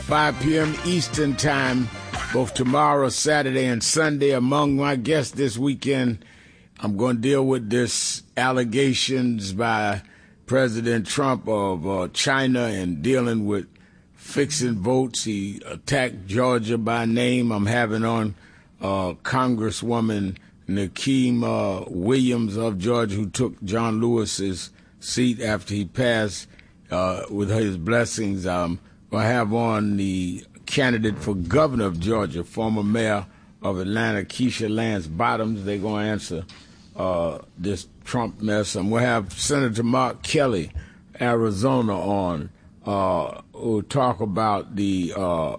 5 p.m. Eastern Time, both tomorrow, Saturday, and Sunday. Among my guests this weekend, I'm going to deal with this allegations by President Trump of China and dealing with fixing votes. He attacked Georgia by name. I'm having on Congresswoman Nakeem Williams of Georgia, who took John Lewis's seat after he passed with his blessings. I'm going to have on the candidate for governor of Georgia, former mayor of Atlanta, Keisha Lance Bottoms. They're going to answer this Trump mess. And we'll have Senator Mark Kelly, Arizona, on. We'll talk about the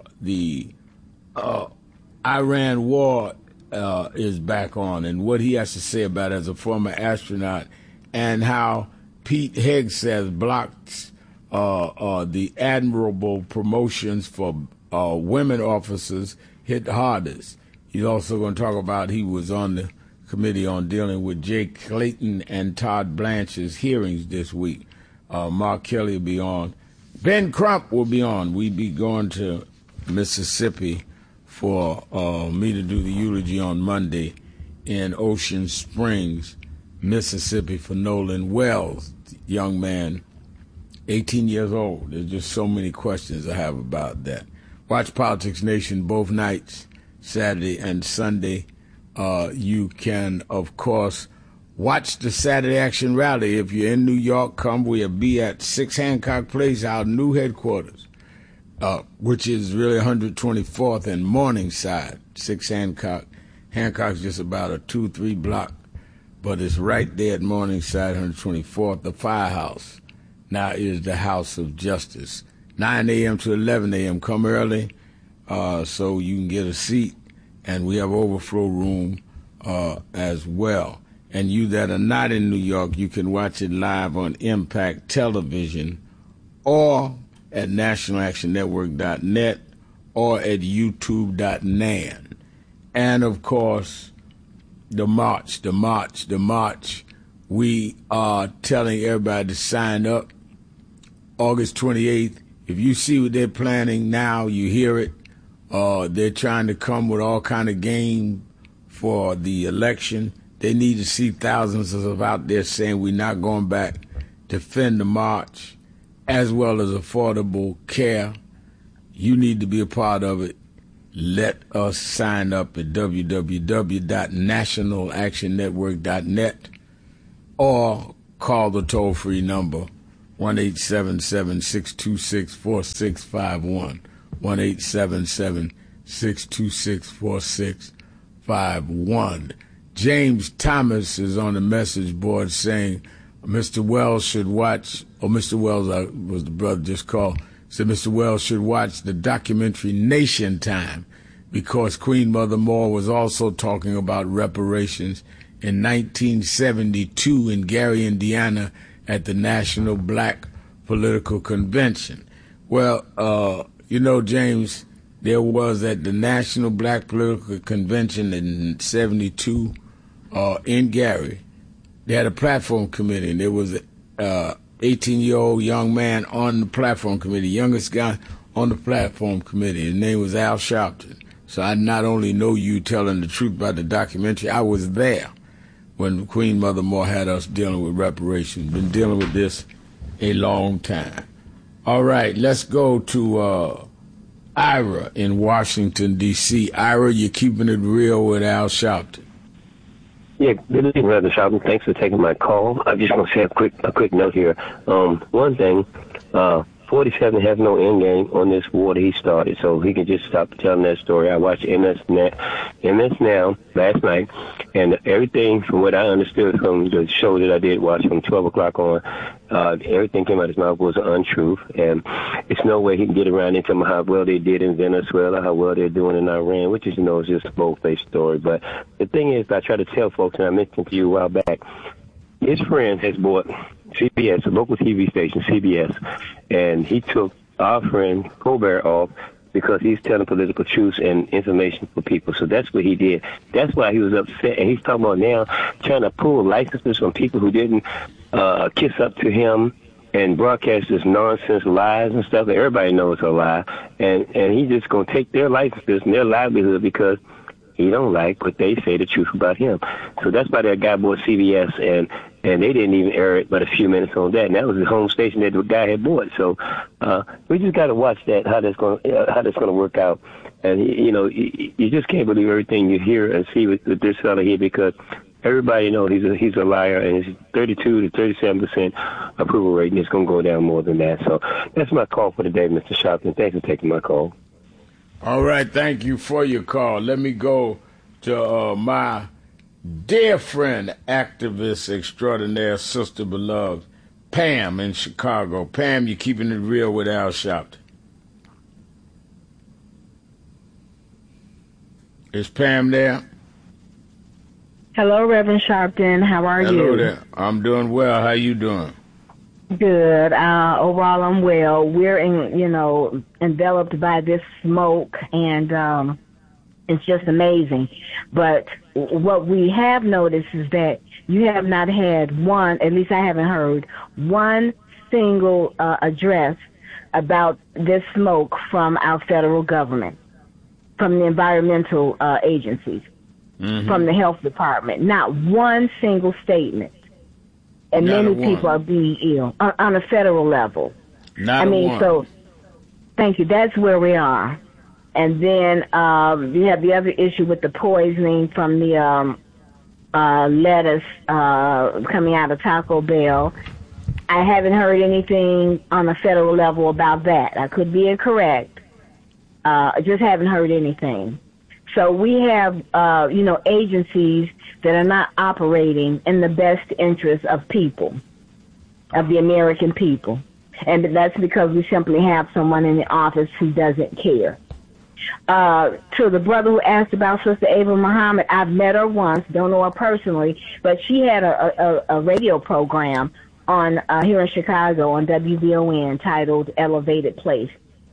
Iran war is back on and what he has to say about it as a former astronaut, and how Pete Hegseth blocked the admirable promotions for women officers hit hardest. He's also going to talk about he was on the committee on dealing with Jake Clayton and Todd Blanche's hearings this week. Mark Kelly will be on. Ben Crump will be on. We'll be going to Mississippi for me to do the eulogy on Monday in Ocean Springs, Mississippi, for Nolan Wells, young man, 18 years old. There's just so many questions I have about that. Watch Politics Nation both nights, Saturday and Sunday. You can, of course, watch the Saturday Action Rally. If you're in New York, come. We'll be at 6 Hancock Place, our new headquarters, which is really 124th and Morningside. 6 Hancock. Hancock's just about a 2-3 block, but it's right there at Morningside, 124th. The Firehouse now is the House of Justice. 9 a.m. to 11 a.m. Come early so you can get a seat, and we have overflow room as well. And you that are not in New York, you can watch it live on Impact Television or at nationalactionnetwork.net or at youtube.nan. And, of course, the march. We are telling everybody to sign up August 28th. If you see what they're planning now, you hear it. They're trying to come with all kind of game for the election. They need to see thousands of out there saying we're not going back. Defend the march, as well as affordable care. You need to be a part of it. Let us sign up at www.nationalactionnetwork.net or call the toll-free number 1-877-626-4651, 1-877-626-4651. James Thomas is on the message board saying Mr. Wells should watch, or Mr. Wells was the brother just called, said Mr. Wells should watch the documentary Nation Time, because Queen Mother Moore was also talking about reparations in 1972 in Gary, Indiana, at the National Black Political Convention. Well, James, there was at the National Black Political Convention in 72 in Gary, they had a platform committee, and there was a 18-year-old young man on the platform committee, youngest guy on the platform committee. His name was Al Sharpton. So I not only know you telling the truth about the documentary, I was there when Queen Mother Moore had us dealing with reparations. Been dealing with this a long time. All right, let's go to Ira in Washington, D.C. Ira, you're keeping it real with Al Sharpton. Yeah, good evening, Reverend Sharpton. Thanks for taking my call. I just want to say a quick note here. One thing, 47 has no end game on this war that he started, so he can just stop telling that story. I watched MS Now last night, and everything from what I understood from the show that I did watch from 12 o'clock on, everything came out of his mouth was untruth, and it's no way he can get around into how well they did in Venezuela, how well they're doing in Iran, which is, is just a bold-faced story. But the thing is, I try to tell folks, and I mentioned to you a while back, his friend has bought CBS, a local TV station, CBS, and he took our friend Colbert off because he's telling political truths and information for people. So that's what he did. That's why he was upset. And he's talking about now trying to pull licenses from people who didn't kiss up to him and broadcast this nonsense lies and stuff that everybody knows are a lie, and he's just gonna take their licenses and their livelihood because he don't like what they say the truth about him. So that's why that guy bought CBS, and they didn't even air it but a few minutes on that. And that was the home station that the guy had bought. So we just got to watch that, how that's going to work out. And you just can't believe everything you hear and see with this fella here, because everybody knows he's a liar, and his 32 to 37% approval rating is going to go down more than that. So that's my call for today, Mr. Sharpton. Thanks for taking my call. All right, thank you for your call. Let me go to my dear friend, activist extraordinaire, sister beloved, Pam in Chicago. Pam, you're keeping it real with Al Sharpton. Is Pam there? Hello, Reverend Sharpton. How are you? Hello there. I'm doing well. How you doing? Good. Overall, I'm well. We're enveloped by this smoke, and it's just amazing. But what we have noticed is that you have not had one, at least I haven't heard, one single address about this smoke from our federal government, from the environmental agencies, from the health department. Not one single statement. And many people are being ill on a federal level. So thank you. That's where we are. And then you have the other issue with the poisoning from the lettuce coming out of Taco Bell. I haven't heard anything on a federal level about that. I could be incorrect. I just haven't heard anything. So we have, agencies that are not operating in the best interest of people, of the American people. And that's because we simply have someone in the office who doesn't care. To the brother who asked about Sister Ava Muhammad, I've met her once, don't know her personally, but she had a radio program on here in Chicago on WVON titled Elevated Place.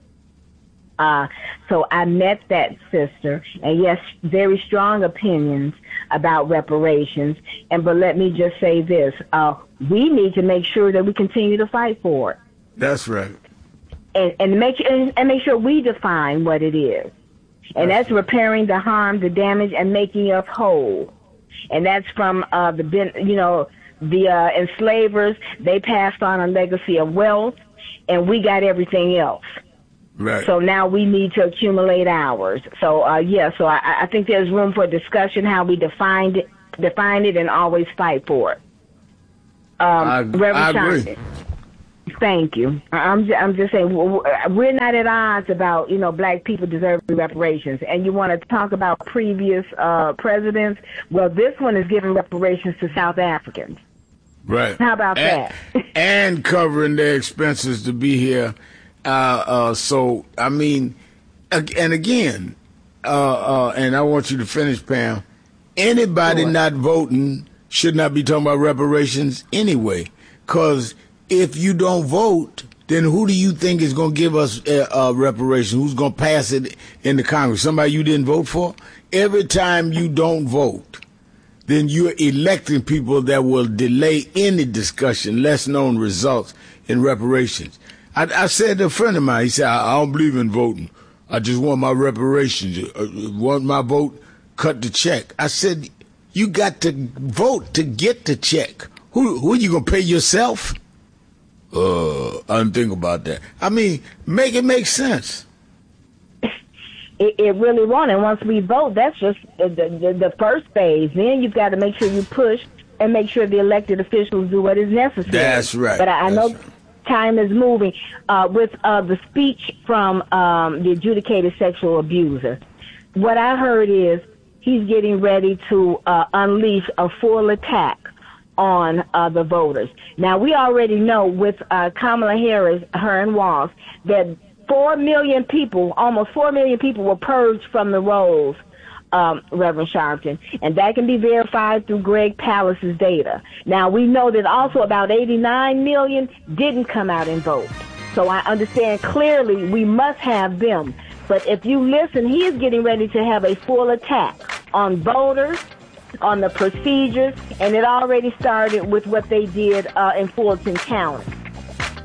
So I met that sister, and yes, very strong opinions about reparations. But let me just say this: we need to make sure that we continue to fight for it. That's right. And make sure we define what it is, and that's repairing the harm, the damage, and making us whole. And that's from the enslavers. They passed on a legacy of wealth, and we got everything else. Right. So now we need to accumulate ours. So so I think there's room for discussion how we define it, and always fight for it. I agree. Thank you. I'm just saying we're not at odds about black people deserving reparations. And you want to talk about previous presidents? Well, this one is giving reparations to South Africans. Right. How about that? And covering their expenses to be here. So, I mean, and again, and I want you to finish, Pam, anybody not voting should not be talking about reparations anyway, because if you don't vote, then who do you think is going to give us reparations? Who's going to pass it in the Congress? Somebody you didn't vote for? Every time you don't vote, then you're electing people that will delay any discussion, less known results in reparations. I said to a friend of mine, he said, I don't believe in voting. I just want my reparations. Want my vote, cut the check. I said, you got to vote to get the check. Who are you going to pay yourself? I didn't think about that. I mean, make it make sense. It really won't. And once we vote, that's just the first phase. Then you've got to make sure you push and make sure the elected officials do what is necessary. That's right. But I know time is moving. With the speech from the adjudicated sexual abuser, what I heard is he's getting ready to unleash a full attack on the voters. Now, we already know with Kamala Harris, her and Walz, that 4 million people, almost 4 million people were purged from the rolls, Reverend Sharpton, and that can be verified through Greg Pallas's data. Now, we know that also about 89 million didn't come out and vote. So I understand clearly we must have them. But if you listen, he is getting ready to have a full attack on voters, on the procedures, and it already started with what they did in Fulton County.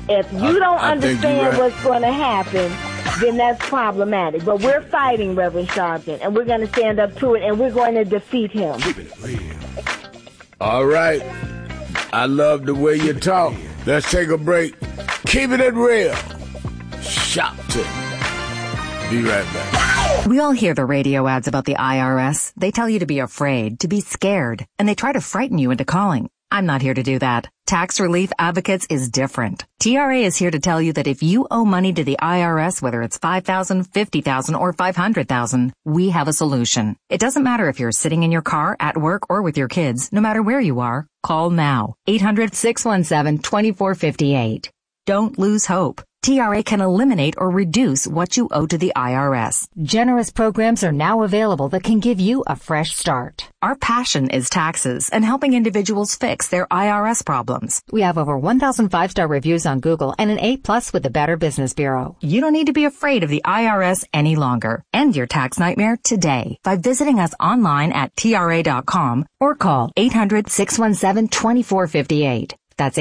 If you don't understand what's going to happen, then that's problematic. But we're fighting Reverend Sharpton, and we're going to stand up to it, and we're going to defeat him. Keep it real. All right. I love the way you talk. Let's take a break. Keeping it real. Sharpton. Be right back. We all hear the radio ads about the IRS. They tell you to be afraid, to be scared, and they try to frighten you into calling. I'm not here to do that. Tax Relief Advocates is different. TRA is here to tell you that if you owe money to the IRS, whether it's $5,000, $50,000, or $500,000, we have a solution. It doesn't matter if you're sitting in your car, at work, or with your kids. No matter where you are, call now. 800-617-2458. Don't lose hope. TRA can eliminate or reduce what you owe to the IRS. Generous programs are now available that can give you a fresh start. Our passion is taxes and helping individuals fix their IRS problems. We have over 1,000 5-star reviews on Google and an A+ with the Better Business Bureau. You don't need to be afraid of the IRS any longer. End your tax nightmare today by visiting us online at TRA.com or call 800-617-2458. That's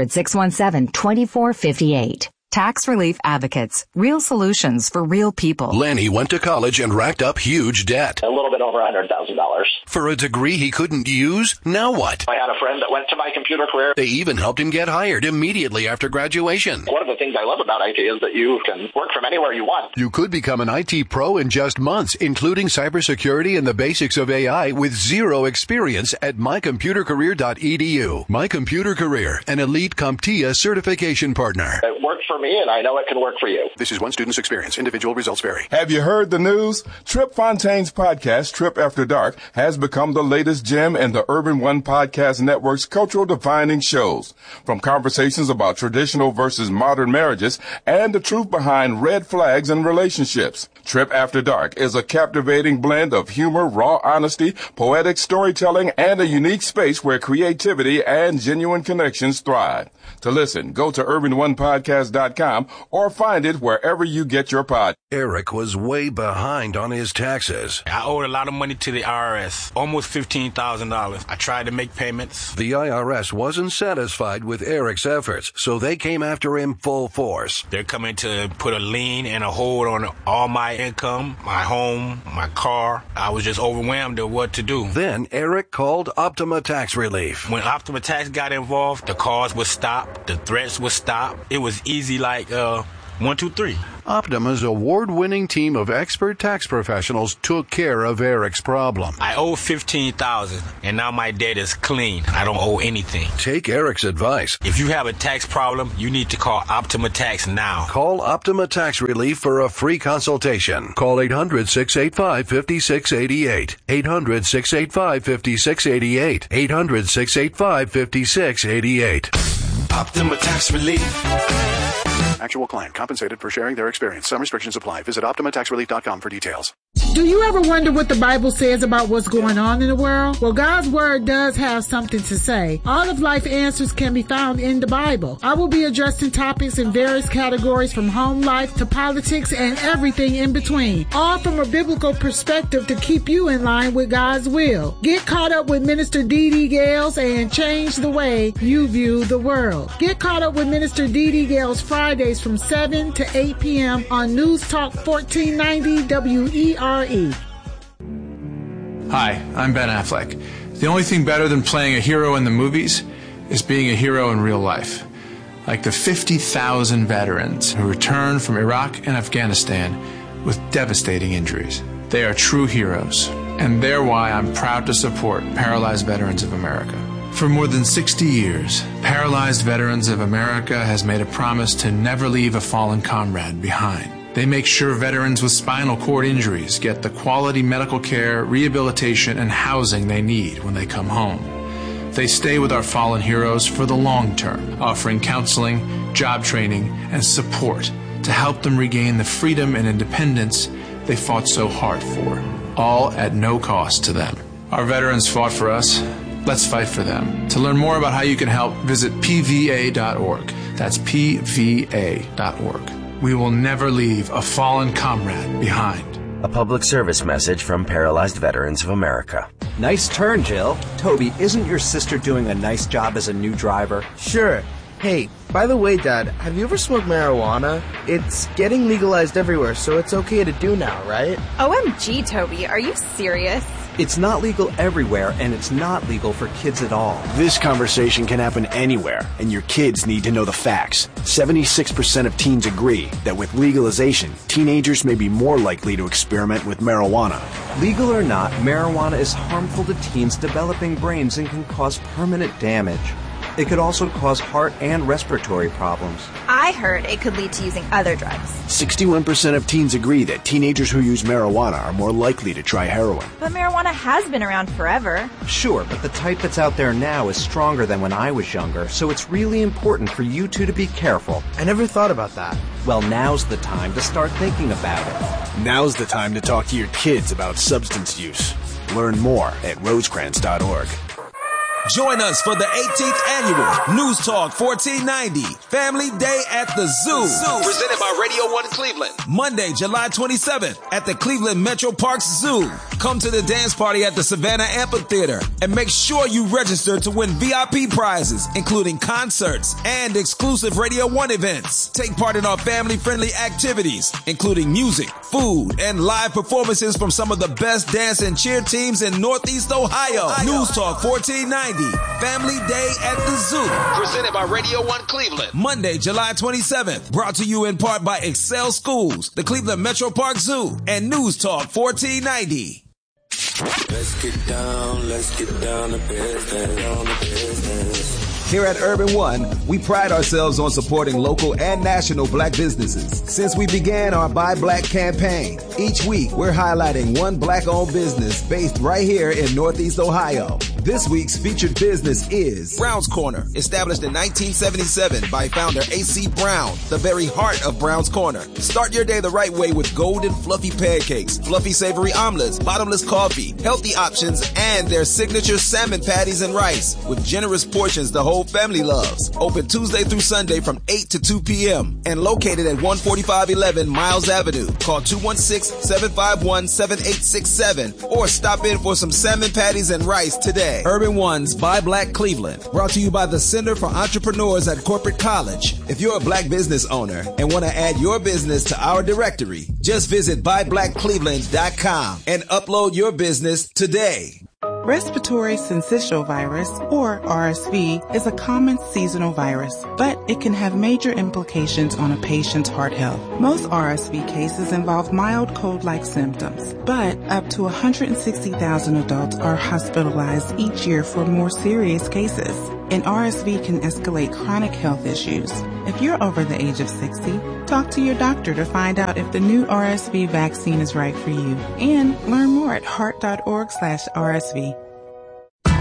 800-617-2458. Tax Relief Advocates. Real solutions for real people. Lenny went to college and racked up huge debt. A little bit over $100,000. For a degree he couldn't use? Now what? I had a friend that went to My Computer Career. They even helped him get hired immediately after graduation. One of the things I love about IT is that you can work from anywhere you want. You could become an IT pro in just months, including cybersecurity and the basics of AI with zero experience at mycomputercareer.edu. My Computer Career, an elite CompTIA certification partner. It worked for me, and I know it can work for you. This is one student's experience. Individual results vary. Have you heard the news? Trip Fontaine's podcast, Trip After Dark, has become the latest gem in the Urban One Podcast Network's cultural defining shows. From conversations about traditional versus modern marriages and the truth behind red flags in relationships. Trip After Dark is a captivating blend of humor, raw honesty, poetic storytelling, and a unique space where creativity and genuine connections thrive. To listen, go to urbanonepodcast.com or find it wherever you get your pod. Eric was way behind on his taxes. I owed a lot of money to the IRS, almost $15,000. I tried to make payments. The IRS wasn't satisfied with Eric's efforts, so they came after him full force. They're coming to put a lien and a hold on all my income, my home, my car. I was just overwhelmed at what to do. Then Eric called Optima Tax Relief. When Optima Tax got involved, the calls would stop, the threats would stop. It was easy like 1, 2, 3. Optima's award-winning team of expert tax professionals took care of Eric's problem. I owe $15,000, and now my debt is clean. I don't owe anything. Take Eric's advice. If you have a tax problem, you need to call Optima Tax now. Call Optima Tax Relief for a free consultation. Call 800-685-5688. 800-685-5688. 800-685-5688. Optima Tax Relief. Actual client compensated for sharing their experience. Some restrictions apply. Visit OptimaTaxRelief.com for details. Do you ever wonder what the Bible says about what's going on in the world? Well, God's Word does have something to say. All of life answers can be found in the Bible. I will be addressing topics in various categories from home life to politics and everything in between, all from a biblical perspective to keep you in line with God's will. Get caught up with Minister D.D. Gales and change the way you view the world. Get caught up with Minister D.D. Gales Fridays from 7 to 8 p.m. on News Talk 1490 WERE. Hi, I'm Ben Affleck. The only thing better than playing a hero in the movies is being a hero in real life. Like the 50,000 veterans who returned from Iraq and Afghanistan with devastating injuries. They are true heroes, and they're why I'm proud to support Paralyzed Veterans of America. For more than 60 years, Paralyzed Veterans of America has made a promise to never leave a fallen comrade behind. They make sure veterans with spinal cord injuries get the quality medical care, rehabilitation, and housing they need when they come home. They stay with our fallen heroes for the long term, offering counseling, job training, and support to help them regain the freedom and independence they fought so hard for, all at no cost to them. Our veterans fought for us. Let's fight for them. To learn more about how you can help, visit pva.org. That's pva.org. We will never leave a fallen comrade behind. A public service message from Paralyzed Veterans of America. Nice turn, Jill. Toby, isn't your sister doing a nice job as a new driver? Sure. Hey, by the way, Dad, have you ever smoked marijuana? It's getting legalized everywhere, so it's okay to do now, right? OMG, Toby, are you serious? It's not legal everywhere, and it's not legal for kids at all. This conversation can happen anywhere, and your kids need to know the facts. 76% of teens agree that with legalization, teenagers may be more likely to experiment with marijuana. Legal or not, marijuana is harmful to teens' developing brains and can cause permanent damage. It could also cause heart and respiratory problems. I heard it could lead to using other drugs. 61% of teens agree that teenagers who use marijuana are more likely to try heroin. But marijuana has been around forever. Sure, but the type that's out there now is stronger than when I was younger, so it's really important for you two to be careful. I never thought about that. Well, now's the time to start thinking about it. Now's the time to talk to your kids about substance use. Learn more at rosecrans.org. Join us for the 18th annual News Talk 1490 Family Day at the Zoo. Presented by Radio 1 Cleveland. Monday, July 27th at the Cleveland Metro Parks Zoo. Come to the dance party at the Savannah Amphitheater and make sure you register to win VIP prizes, including concerts and exclusive Radio 1 events. Take part in our family-friendly activities, including music, food, and live performances from some of the best dance and cheer teams in Northeast Ohio. News Talk 1490. Family Day at the Zoo. Presented by Radio 1 Cleveland. Monday, July 27th. Brought to you in part by Excel Schools, the Cleveland Metro Park Zoo, and News Talk 1490. Let's get down to business. Here at Urban One, we pride ourselves on supporting local and national black businesses. Since we began our Buy Black campaign, each week we're highlighting one black-owned business based right here in Northeast Ohio. This week's featured business is Brown's Corner, established in 1977 by founder A.C. Brown, the very heart of Brown's Corner. Start your day the right way with golden fluffy pancakes, fluffy savory omelets, bottomless coffee, healthy options, and their signature salmon patties and rice with generous portions the whole family loves. Open Tuesday through Sunday from 8 to 2 p.m. and located at 14511 Miles Avenue. Call 216-751-7867 or stop in for some salmon patties and rice today. Urban One's Buy Black Cleveland, brought to you by the Center for Entrepreneurs at Corporate College. If you're a black business owner and want to add your business to our directory, just visit buyblackcleveland.com and upload your business today. Respiratory syncytial virus, or RSV, is a common seasonal virus, but it can have major implications on a patient's heart health. Most RSV cases involve mild cold-like symptoms, but up to 160,000 adults are hospitalized each year for more serious cases. And RSV can escalate chronic health issues. If you're over the age of 60, talk to your doctor to find out if the new RSV vaccine is right for you. And learn more at heart.org/RSV.